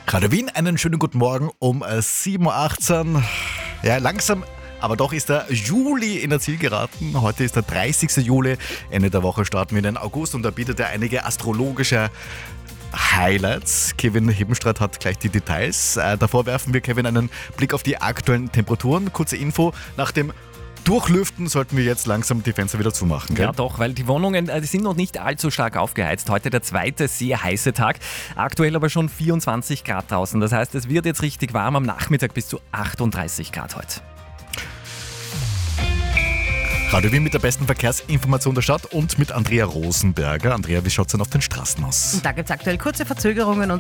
Radio Wien, einen schönen guten Morgen um 7.18 Uhr. Ja, langsam, aber doch ist der Juli in der Zielgeraden. Heute ist der 30. Juli. Ende der Woche starten wir in den August und da bietet er einige astrologische Highlights. Kevin Hebenstreit hat gleich die Details. Davor werfen wir, Kevin, einen Blick auf die aktuellen Temperaturen. Kurze Info, nach dem Durchlüften sollten wir jetzt langsam die Fenster wieder zumachen. Gell? Ja doch, weil die Wohnungen die sind noch nicht allzu stark aufgeheizt. Heute der zweite sehr heiße Tag. Aktuell aber schon 24 Grad draußen. Das heißt, es wird jetzt richtig warm am Nachmittag bis zu 38 Grad heute. Radio Wien mit der besten Verkehrsinformation der Stadt und mit Andrea Rosenberger. Andrea, wie schaut es denn auf den Straßen aus? Da gibt es aktuell kurze Verzögerungen und